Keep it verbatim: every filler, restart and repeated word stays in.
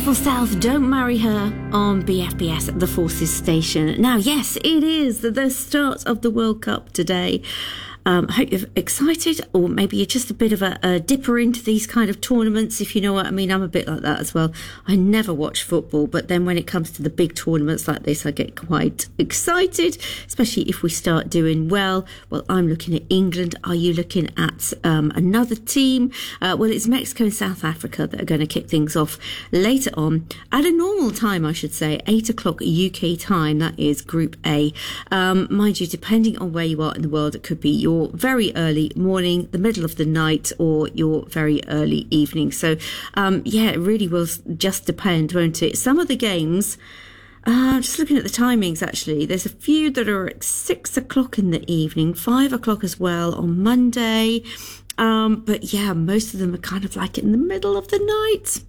Beautiful South, Don't Marry Her on B F B S, the Forces station. Now, yes, it is the start of the World Cup today. Um, I hope you're excited, or maybe you're just a bit of a, a dipper into these kind of tournaments, if you know what I mean. I'm a bit like that as well. I never watch football, but then when it comes to the big tournaments like this, I get quite excited, especially if we start doing well. Well, I'm looking at England. Are you looking at um, another team? Uh, well, it's Mexico and South Africa that are going to kick things off later on at a normal time, I should say, eight o'clock U K time. That is Group A. Um, mind you, depending on where you are in the world, it could be your your very early morning, the middle of the night, or your very early evening. So, um, yeah, it really will just depend, won't it? Some of the games, uh, just looking at the timings, actually, there's a few that are at six o'clock in the evening, five o'clock as well on Monday. Um, but yeah, most of them are kind of like in the middle of the night.